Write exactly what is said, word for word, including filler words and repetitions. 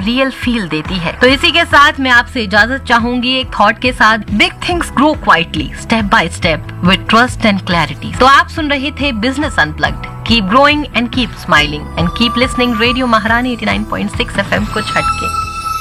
Real feel देती है। तो इसी के साथ मैं आपसे इजाजत चाहूंगी एक थॉट के साथ, big things grow quietly step by step with trust and clarity. तो आप सुन रहे थे business unplugged. Keep growing and keep smiling and keep listening radio महारानी eighty nine point six F M को छटके।